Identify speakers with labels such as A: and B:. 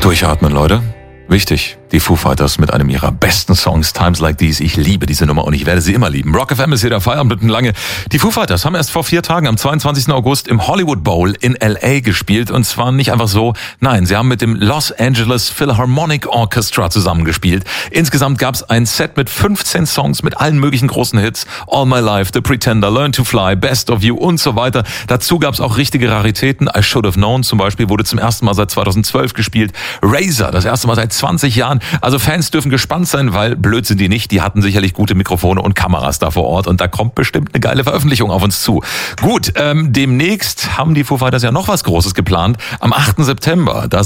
A: Durchatmen, Leute. Wichtig, die Foo Fighters mit einem ihrer besten Songs, Times Like These. Ich liebe diese Nummer und ich werde sie immer lieben. Rock FM ist hier der Feierabend lange. Die Foo Fighters haben erst vor 4 Tagen, am 22. August, im Hollywood Bowl in L.A. gespielt. Und zwar nicht einfach so, nein, sie haben mit dem Los Angeles Philharmonic Orchestra zusammengespielt. Insgesamt gab es ein Set mit 15 Songs, mit allen möglichen großen Hits. All My Life, The Pretender, Learn to Fly, Best of You und so weiter. Dazu gab es auch richtige Raritäten. I Should Have Known zum Beispiel wurde zum ersten Mal seit 2012 gespielt. Razor, das erste Mal seit 20 Jahren. Also Fans dürfen gespannt sein, weil blöd sind die nicht. Die hatten sicherlich gute Mikrofone und Kameras da vor Ort und da kommt bestimmt eine geile Veröffentlichung auf uns zu. Gut, demnächst haben die Foo Fighters ja noch was Großes geplant. Am 8. September, da